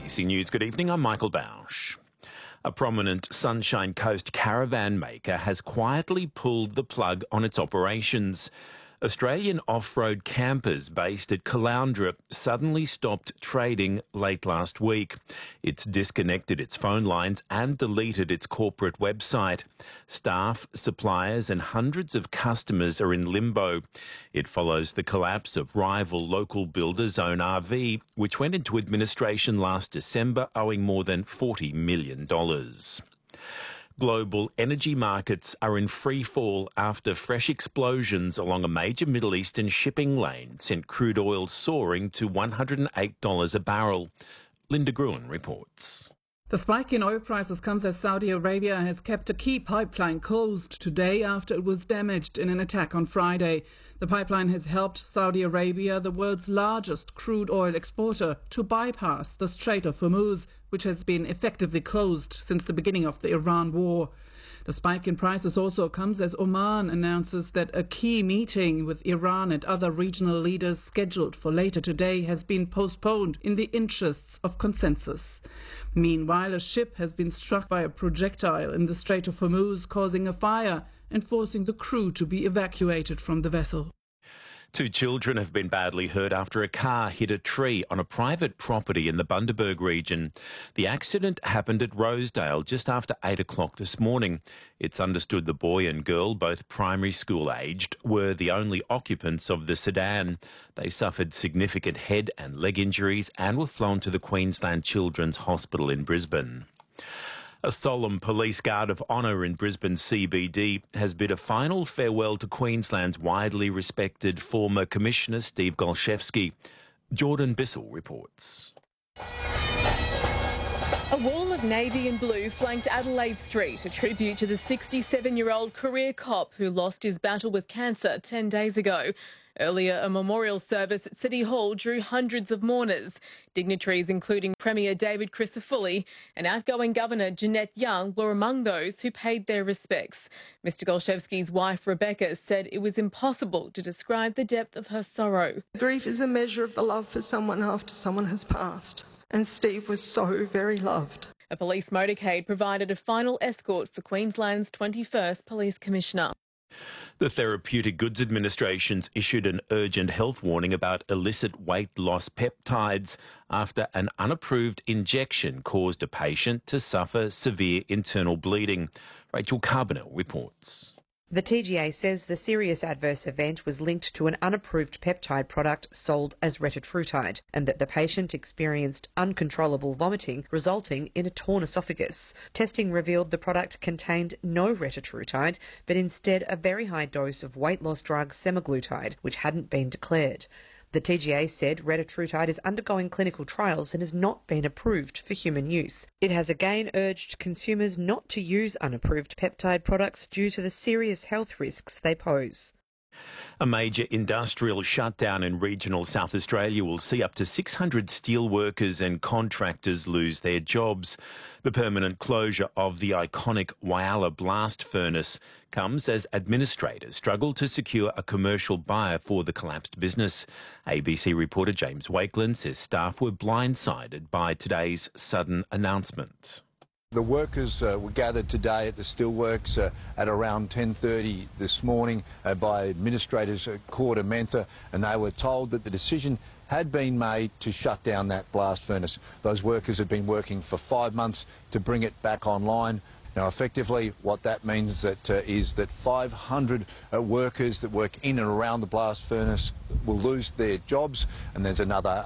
ABC News, good evening, I'm Michael Bausch. A prominent Sunshine Coast caravan maker has quietly pulled the plug on its operations. Australian off-road campers based at Caloundra suddenly stopped trading late last week. It's disconnected its phone lines and deleted its corporate website. Staff, suppliers and hundreds of customers are in limbo. It follows the collapse of rival local builder Zone RV, which went into administration last December, owing more than $40 million. Global energy markets are in free fall after fresh explosions along a major Middle Eastern shipping lane sent crude oil soaring to $108 a barrel. Linda Gruen reports. The spike in oil prices comes as Saudi Arabia has kept a key pipeline closed today after it was damaged in an attack on Friday. The pipeline has helped Saudi Arabia, the world's largest crude oil exporter, to bypass the Strait of Hormuz, which has been effectively closed since the beginning of the Iran war. The spike in prices also comes as Oman announces that a key meeting with Iran and other regional leaders scheduled for later today has been postponed in the interests of consensus. Meanwhile, a ship has been struck by a projectile in the Strait of Hormuz, causing a fire and forcing the crew to be evacuated from the vessel. 2 children have been badly hurt after a car hit a tree on a private property in the Bundaberg region. The accident happened at Rosedale just after 8 o'clock this morning. It's understood the boy and girl, both primary school aged, were the only occupants of the sedan. They suffered significant head and leg injuries and were flown to the Queensland Children's Hospital in Brisbane. A solemn police guard of honour in Brisbane CBD has bid a final farewell to Queensland's widely respected former Commissioner Steve Golchevsky. Jordan Bissell reports. A wall of navy and blue flanked Adelaide Street, a tribute to the 67-year-old career cop who lost his battle with cancer 10 days ago. Earlier, a memorial service at City Hall drew hundreds of mourners. Dignitaries including Premier David Crisafulli and outgoing Governor Jeanette Young were among those who paid their respects. Mr Golchevsky's wife Rebecca said it was impossible to describe the depth of her sorrow. Grief is a measure of the love for someone after someone has passed, and Steve was so very loved. A police motorcade provided a final escort for Queensland's 21st Police Commissioner. The Therapeutic Goods Administration's issued an urgent health warning about illicit weight loss peptides after an unapproved injection caused a patient to suffer severe internal bleeding. Rachel Carbonell reports. The TGA says the serious adverse event was linked to an unapproved peptide product sold as retatrutide, and that the patient experienced uncontrollable vomiting resulting in a torn esophagus. Testing revealed the product contained no retatrutide, but instead a very high dose of weight loss drug semaglutide, which hadn't been declared. The TGA said retatrutide is undergoing clinical trials and has not been approved for human use. It has again urged consumers not to use unapproved peptide products due to the serious health risks they pose. A major industrial shutdown in regional South Australia will see up to 600 steel workers and contractors lose their jobs. The permanent closure of the iconic Whyalla blast furnace comes as administrators struggle to secure a commercial buyer for the collapsed business. ABC reporter James Wakeland says staff were blindsided by today's sudden announcement. The workers were gathered today at the steelworks at around 10:30 this morning by administrators at Korda Mentha, and they were told that the decision had been made to shut down that blast furnace. Those workers had been working for 5 months to bring it back online. Now, effectively, what that means is that 500 workers that work in and around the blast furnace will lose their jobs, and there's another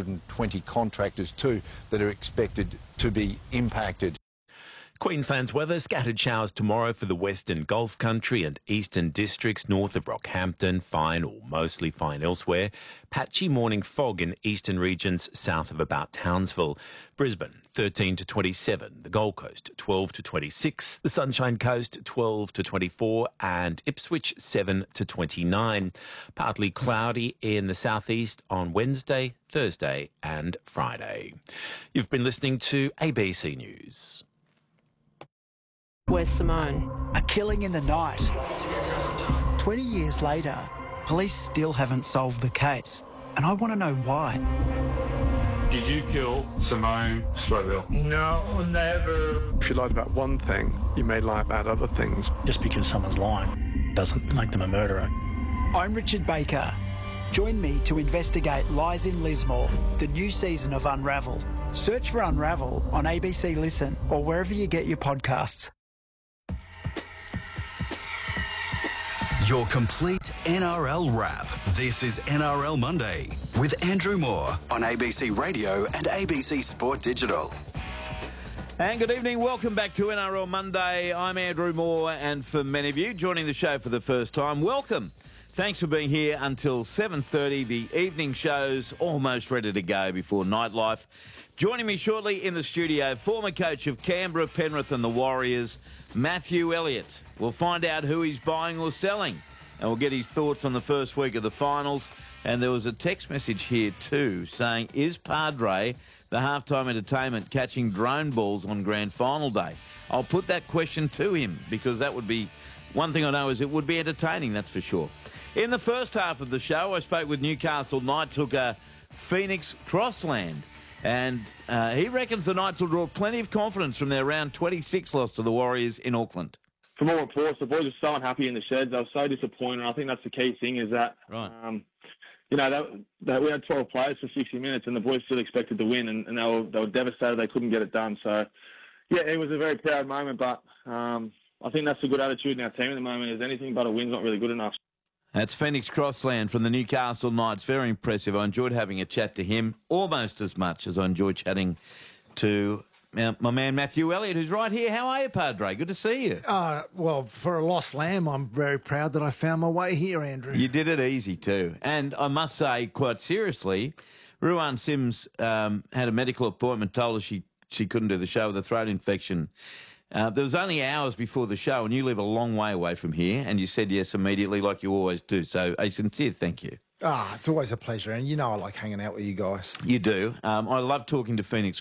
120 contractors too that are expected to be impacted. Queensland's weather, scattered showers tomorrow for the western Gulf country and eastern districts north of Rockhampton, fine or mostly fine elsewhere. Patchy morning fog in eastern regions south of about Townsville. Brisbane, 13 to 27. The Gold Coast, 12 to 26. The Sunshine Coast, 12 to 24. And Ipswich, 7 to 29. Partly cloudy in the southeast on Wednesday, Thursday and Friday. You've been listening to ABC News. Where's Simone? A killing in the night. 20 years later, police still haven't solved the case, and I want to know why. Did you kill Simone Stroville? No, never. If you lied about one thing, you may lie about other things. Just because someone's lying doesn't make them a murderer. I'm Richard Baker. Join me to investigate Lies in Lismore, the new season of Unravel. Search for Unravel on ABC Listen or wherever you get your podcasts. Your complete NRL wrap. This is NRL Monday with Andrew Moore on ABC Radio and ABC Sport Digital. And good evening. Welcome back to NRL Monday. I'm Andrew Moore, and for many of you joining the show for the first time, welcome. Thanks for being here until 7:30. The evening show's almost ready to go before nightlife. Joining me shortly in the studio, former coach of Canberra, Penrith and the Warriors, Matthew Elliott. We'll find out who he's buying or selling, and we'll get his thoughts on the first week of the finals. And there was a text message here too saying, is Padre the halftime entertainment catching drone balls on grand final day? I'll put that question to him because that would be, one thing I know is it would be entertaining, that's for sure. In the first half of the show, I spoke with Newcastle Knights hooker Phoenix Crossland. And he reckons the Knights will draw plenty of confidence from their round 26 loss to the Warriors in Auckland. From all reports, the boys are so unhappy in the sheds. They were so disappointed. I think that's the key thing is that, right. That we had 12 players for 60 minutes and the boys still expected to win and they were devastated they couldn't get it done. So, yeah, it was a very proud moment, but I think that's a good attitude in our team at the moment is anything but a win's not really good enough. That's Phoenix Crossland from the Newcastle Knights. Very impressive. I enjoyed having a chat to him almost as much as I enjoyed chatting to my man Matthew Elliott, who's right here. How are you, Padre? Good to see you. Well, for a lost lamb, I'm very proud that I found my way here, Andrew. You did it easy too. And I must say, quite seriously, Ruan Sims had a medical appointment, told her she couldn't do the show with a throat infection. There was only hours before the show, and you live a long way away from here, and you said yes immediately like you always do. So a sincere thank you. It's always a pleasure, and you know I like hanging out with you guys. You do. I love talking to Phoenix